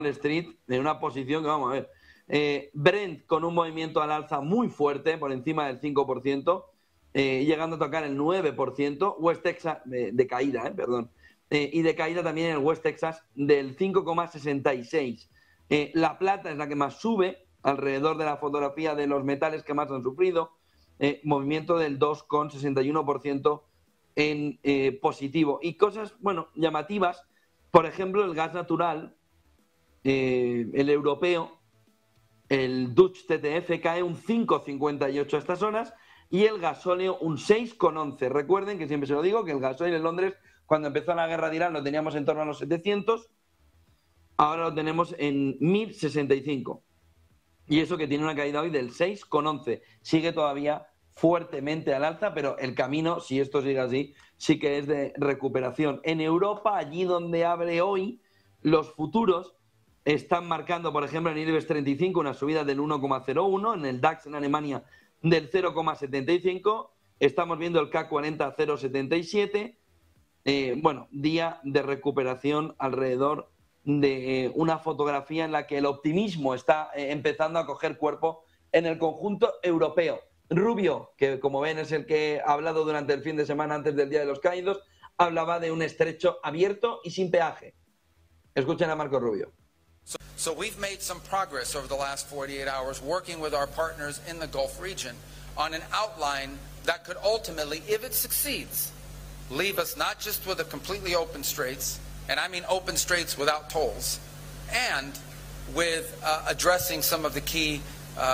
Street en una posición que vamos a ver. Brent con un movimiento al alza muy fuerte, por encima del 5%, llegando a tocar el 9%. West Texas, de caída, perdón. Y de caída también en el West Texas del 5,66%. La plata es la que más sube, alrededor de la fotografía de los metales que más han sufrido. Movimiento del 2,61% en positivo. Y cosas, bueno, llamativas. Por ejemplo, el gas natural, el europeo, el Dutch TTF cae un 5,58 a estas horas y el gasóleo un 6,11. Recuerden que siempre se lo digo, que el gasóleo en Londres, cuando empezó la guerra de Irán, lo teníamos en torno a los 700, ahora lo tenemos en 1065. Y eso que tiene una caída hoy del 6,11. Sigue todavía fuertemente al alza, pero el camino, si esto sigue así, sí que es de recuperación. En Europa, allí donde abre hoy, los futuros están marcando, por ejemplo, en el IBEX 35 una subida del 1,01, en el DAX en Alemania del 0,75, estamos viendo el K40 a 0,77. Bueno, día de recuperación alrededor de una fotografía en la que el optimismo está empezando a coger cuerpo en el conjunto europeo. Rubio, que como ven es el que ha hablado durante el fin de semana antes del Día de los Caídos, hablaba de un estrecho abierto y sin peaje. Escuchen a Marco Rubio. So we've made some progress over the last 48 hours working with our partners in the Gulf region on an outline that could ultimately, if it succeeds, leave us not just with a completely open straits, and I mean open straits without tolls, and with addressing some of the key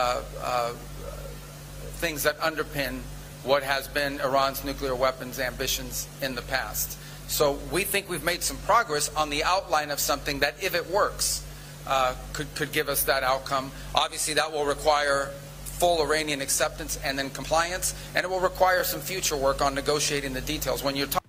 things that underpin what has been Iran's nuclear weapons ambitions in the past. So we think we've made some progress on the outline of something that, if it works, could give us that outcome. Obviously, that will require full Iranian acceptance and then compliance, and it will require some future work on negotiating the details. When you're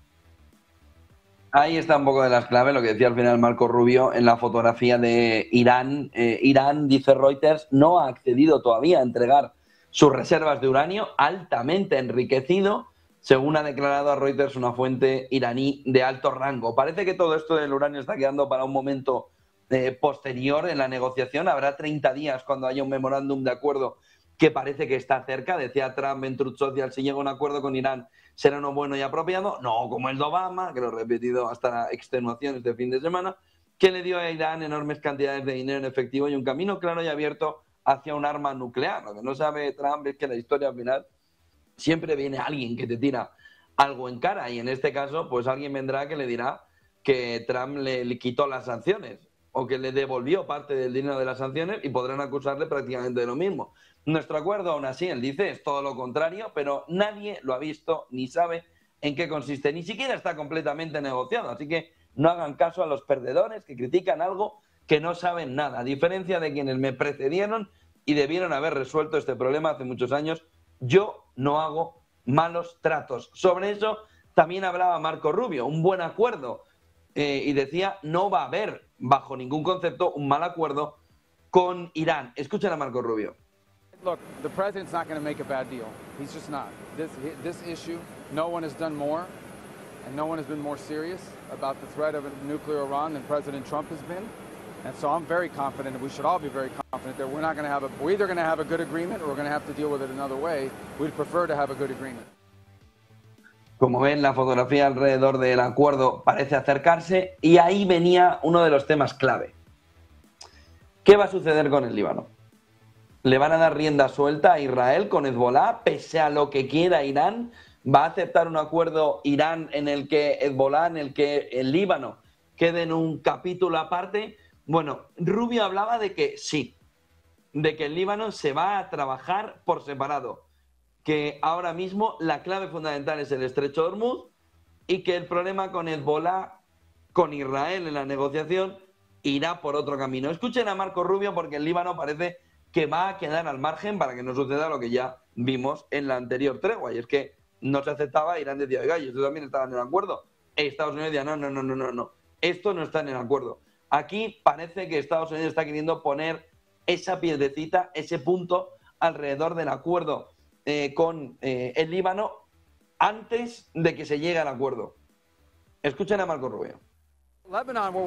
Ahí está un poco de las claves, lo que decía al final Marco Rubio en la fotografía de Irán. Irán, dice Reuters, no ha accedido todavía a entregar sus reservas de uranio altamente enriquecido, según ha declarado a Reuters una fuente iraní de alto rango. Parece que todo esto del uranio está quedando para un momento posterior en la negociación. Habrá 30 días cuando haya un memorándum de acuerdo que parece que está cerca. Decía Trump en Truth Social, si llega a un acuerdo con Irán será uno bueno y apropiado, no como el de Obama, que lo he repetido hasta la extenuación este fin de semana, que le dio a Irán enormes cantidades de dinero en efectivo y un camino claro y abierto hacia un arma nuclear. Lo que no sabe Trump es que la historia al final siempre viene alguien que te tira algo en cara, y en este caso pues alguien vendrá que le dirá que Trump le quitó las sanciones o que le devolvió parte del dinero de las sanciones, y podrán acusarle prácticamente de lo mismo. Nuestro acuerdo, aún así, él dice, es todo lo contrario, pero nadie lo ha visto ni sabe en qué consiste. Ni siquiera está completamente negociado, así que no hagan caso a los perdedores que critican algo que no saben nada. A diferencia de quienes me precedieron y debieron haber resuelto este problema hace muchos años, yo no hago malos tratos. Sobre eso también hablaba Marco Rubio, un buen acuerdo. Y decía, no va a haber, bajo ningún concepto, un mal acuerdo con Irán. Escuchen a Marco Rubio. Look, the president's not going to make a bad deal. He's just not. This issue, no one has done more, and no one has been more serious about the threat of a nuclear Iran than President Trump has been. And so I'm very confident, and we should all be very confident that we're either going to have a good agreement or we're going to have to deal with it another way. We'd prefer to have a good agreement. Como ven, la fotografía alrededor del acuerdo parece acercarse, y ahí venía uno de los temas clave. ¿Qué va a suceder con el Líbano? ¿Le van a dar rienda suelta a Israel con Hezbollah, pese a lo que quiera Irán? ¿Va a aceptar un acuerdo Irán en el que Hezbollah, en el que el Líbano quede en un capítulo aparte? Bueno, Rubio hablaba de que sí, de que el Líbano se va a trabajar por separado, que ahora mismo la clave fundamental es el estrecho de Hormuz, y que el problema con Hezbollah, con Israel en la negociación, irá por otro camino. Escuchen a Marco Rubio, porque el Líbano parece que va a quedar al margen para que no suceda lo que ya vimos en la anterior tregua, y es que no se aceptaba. Irán decía, oiga, y esto también estaba en el acuerdo. Estados Unidos decía, no, esto no está en el acuerdo. Aquí parece que Estados Unidos está queriendo poner esa piedrecita, ese punto alrededor del acuerdo con el Líbano antes de que se llegue al acuerdo. Escuchen a Marco Rubio. Lebanon,